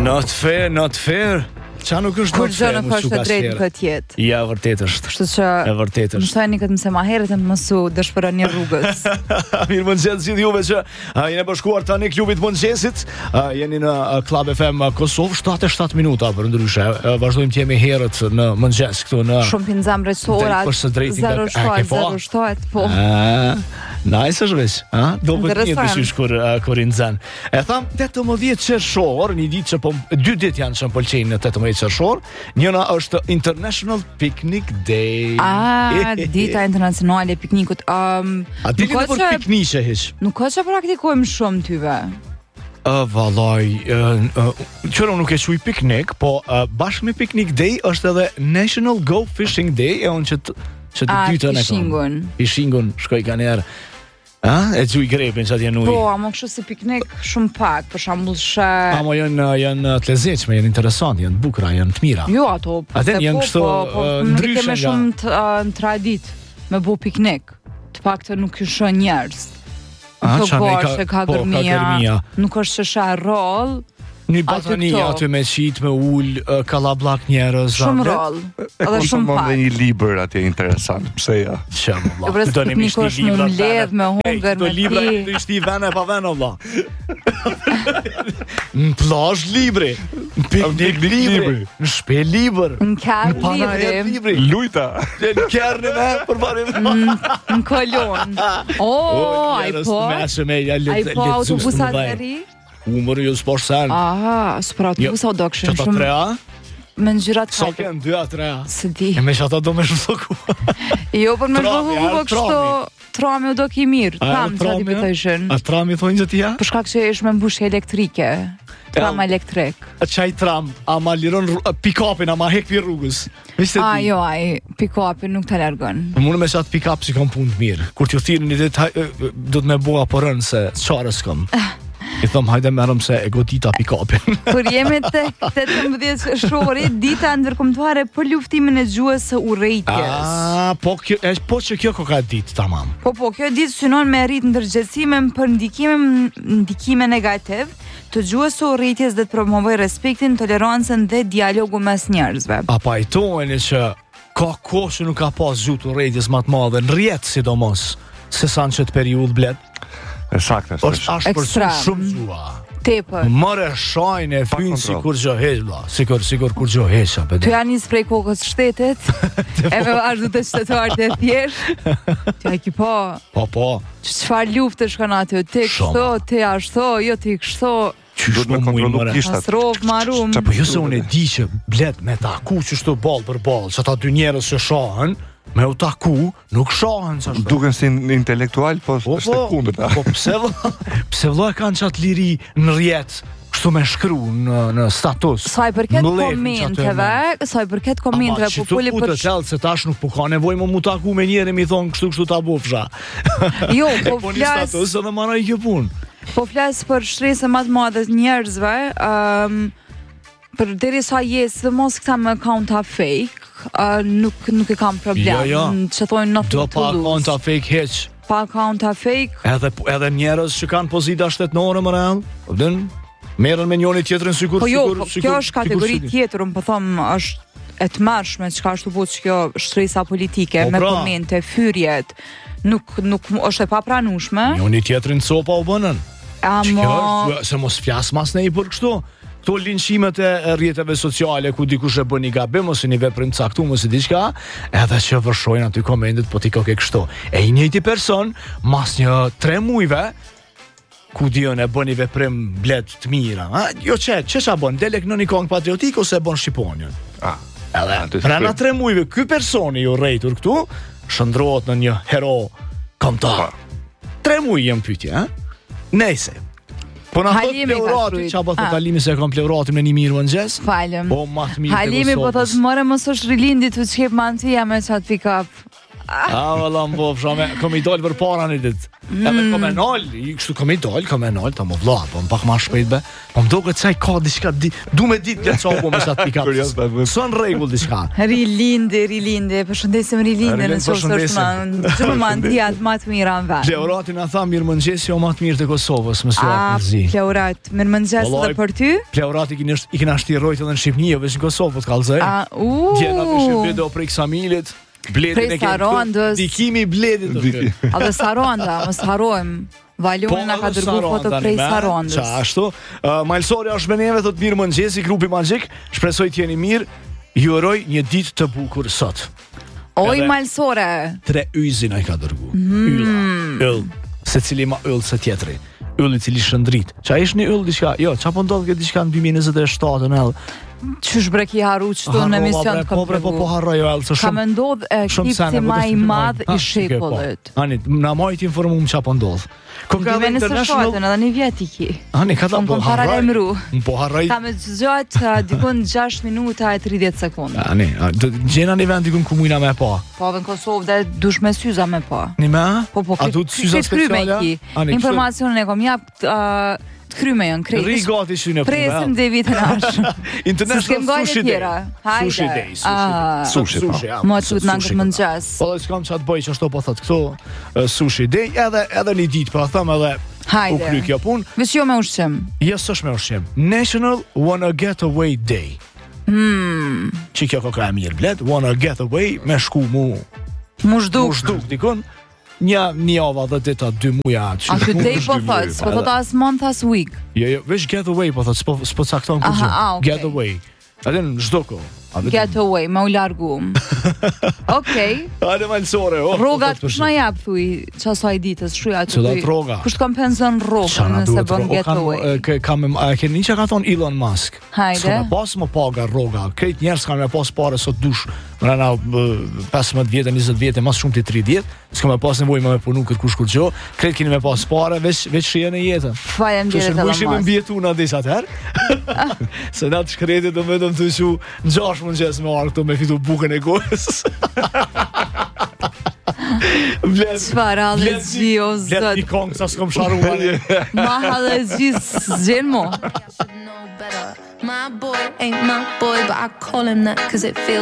Not fair. Qa nuk është Kur gjë nuk është e drejtë në këtë jetë. Ja, vërtet është. Kështu që mësojni këtë mëse ma herët e mësu dëshpëroni rrugës. Mirë mëngjes gjithë juve që jeni bashkuar tani klubit mëngjesit. Jeni në Club FM Kosovë 77 minuta për ndryshe. Vazhdojmë të jemi herët në mëngjes këtu në shumë pinzam rrestorat. 0 po. Nice është veç, do bëtë një dëshish kur i nxen. E tham 18 qershor, një ditë që 2 ditë janë që më pëlqejnë në 18 qershor. Njëna është International Picnic Day. Dita internacionale e piknikut. A dini në për piknishe hiq? Nuk ka që praktikojmë shumë tyve. Vallaj, qëra nuk e quj piknik, po bashkë me Picnic Day është edhe National Go Fishing Day, e unë që të dytën e kam. Fishingun, shkoj ka njerë. E gjuj grepin që atje nuj. Po, amo kështu si piknik shumë pak, për shambull shë... Amo janë të lezeqme, janë interesant, janë bukra, janë të mira. Jo, ato, aten janë kështu ndryshë nga... Nuk shumë të tradit me bu piknik, të pak të nuk shë njerës. Nuk është ka gërmia, nuk është që shë roll. Një batani aty me qit, me ull, kalablak njerëz. Shumë roll, edhe shumë pak. Dhe një libër atje interesant, pse ja? Shumë, vla. Këpres piknik është më mledh, me hungër, me ti. Libra të ishti vene pa vene, vla. Në plash libri, në piknik libri, në shpe libër, në kërë libri, lujta, në kërë në me, përbarim. Në kolon. Ajpo autobusat të ri. Umër ju s'posh sen. Së për autobusa o do këshën shumë. Që ta 3A? Me në gjyrat kajtë. Sa kënë 2A, 3A? Së di. E me që ata do me shvëku. Jo, për me shvëku kështu trami u do ki mirë. Tam që ati për të ishën. A trami thonë që t'ja? Përshka që ishë me mbushje elektrike. Tram elektrik. Qaj tram, a ma liron pick-upin, a ma hek për rrugës. Jo, pick-upin nuk të largon. Mune me qatë pick-up si kam punë të mirë. Kur t'ju thirë një dit, do t'me bua përën se qarës kam. I thom, hajde merëm se e godita pick-upin. Kur jemi të 18 qershori, dita ndërkombëtare për luftimin e gjuhës së urrejtjes. Po që kjo ka ditë, tamam. Po, kjo ditë synon me rrit ndërgjegjësimin për ndikime negativ të gjuhës së urrejtjes dhe të promovoj respektin, tolerancën dhe dialogu mes njerëzve. A pajtojeni që ka kohë që nuk ka pas gjuhë të urrejtjes më të madhe, në rjetë sidomos, se sa në qëtë periudhë blet? Saktë, është për shumë gjua. Tepër. Mëre shajnë e fynë si kur gjo heq, bla. Sikur kur gjo heqa. Të janë një sprej kokës shtetet, e me vazhdu të shtetuar të thjesht. Të ki po. Po. Çfarë luftë shkon aty? Ti kështu, ti ashtu, jo ti kështu. Duhet me kontrolu kishtat. Kastrov, marum. Po jo se unë e di që blet me taku që shtu ball për ball, që ta dy njerëz që shohen, me u taku, nuk shohen që shtu. Duken si intelektual, po është e kundërta. Po pse vëlla kanë qatë liri në rjetë, kështu me shkru në status. Sa i përket komenteve, po poli për... Se tash nuk po ka nevoj më mu taku me njeri mi thonë kështu ta bufsha. Jo, po flas... një status edhe maraj kjo punë. Po flas për shtresën më të madhe të njerëzve, për deri sa jesë, mos këta me account-a fake, nuk e kam problem. Që thonë nothing to lose. Do pa account-a fake heq. Pa account-a fake. Edhe njerëz që kanë pozita shtetnore më real, merren me njëri tjetrin sikur. Po jo, kjo është kategori tjetër, unë po them është e tmerrshme çka ashtu po kjo shtresa politike me komente, fyrjet, nuk është e papranueshme. Njëri tjetrin copa u bënën. Kjo se mos flas mas ne i për kështu. Këto linqimet e rrjeteve sociale ku dikush e bën një gabim ose një veprim të caktuar ose diçka, edhe që vërshojnë aty komentet po ti ke kështu. E i njëjti person mas një 3 muajve ku dion e bën një veprim blet të mira, jo ç'a bën, delek në një këngë patriotik ose e bën shqiponjën. Edhe pranë 3 muajve ky personi i urrejtur këtu shndrohet në një hero kombëtar. 3 muaj jam pyetje, Nëse. Po na thot pleurati, çfarë thot Halimi se kam pleuratin me një mirë mëngjes? Falem. Po më të mirë. Halimi po thot more mos është rilindi tu çep mantia me çat pick up. Valla mbofsha me kom i dal për para një ditë. Edhe kom e nal, kështu kom e nal, ta më vlla, po më pak ma shpejt be. Po më duket se ai ka diçka, du me ditë le çau po me sa pikat. Son rregull diçka. Rilindi, përshëndesim Rilindin në çfarë çmë mandiat më të mira në vend. Pleurati na tha mirëmëngjes, jo më të mirë të Kosovës, më së Pleurat, mirëmëngjes edhe për ty. Pleurati i kena shtirrojt edhe në Shqipëni, veç në Kosovë të kallzoj. Djena kishin video prej Ksamilit. Bledin e këtë, dikimi bledit. A dhe Saranda, mos harojmë. Valioni na ka dërguar foto prej Sarandës. Ashtu, Malsori është me neve, thot mirëmëngjesi, grupi Magjik, shpresoj të jeni mirë, ju uroj një ditë të bukur sot. Oj Malsore. 3 yzin ai ka dërguar. Yll, secili ma yll se tjetri. Yll I cili shëndrit. Qa ish një yll diçka? Jo, qa po ndodh këtë diçka në 2027 edhe. Qysh bre ki haru qëtu në emision të kom pregu? Po harroj jo, se shumë. Ka me ndodh ekipci ma I madh I shekullit. Ani, na majt informum qa po ndodh. Ndime nësë shotën edhe një vjet I ki. Ani, ka ta po harroj. Po harroj. Ka me gjatë dikun 6 minuta e 30 sekundë. Ani, gjena një vend dikun ku mujna me pa. Po dhe në Kosovë dhe dush me syza me pa. Një me? Po, syza speciale? Informacionin e kom jap të kryme janë krejt. Rigati syne për presim dhe vitë nash. International Sushi Day. Sushi Day. Sushi. Mo të në angët mëngjes. Po dhe s'kam qatë bëj që ashtu po thot këto Sushi Day edhe një ditë pa thëm edhe u kry kjo pun. Vës jo me ushqim. Jes është me ushqim. National Wanna Get Away Day. Që kjo ka mirë bled. Wanna Get Away me shku mu zhduk dikun. Një javë dhe dita 2 muja. A ty day po thot, s'po thot as month as week. Jo, veç get away po thot, s'po cakton kur gjë. Get away. Atë në çdo kohë. Get away, me u largu. Okej. Hajde Malsore. Rrogat kush na jap thuj çasaj ditës, shkruaj aty. Cilat rroga? Kush kompenzon rrogën nëse bën get away? Keni që ka thon Elon Musk. Hajde. S'ka pas më paga rroga. Krejt njerëz kanë me pas parë sot dush. Mrena 15 vjetë, 20 vjetë, mas shumë të 30, s'ka me pas nevojë me punu këtë kush kur gjo, krejt keni me pas pare, veç shien e jetën. Faleminderit Elon Musk. Që shërbushim mbjetu në disat herë, se na të shkretit do vetëm të shu në 6 mëngjes me arë këto me fitu bukën e gojës. Çfarë hallëzi o zot. Let një kongë sa s'kom sharuar. Ma hallëzi s'gjen mo. My boy ain't my boy, but I call him that 'cause it feels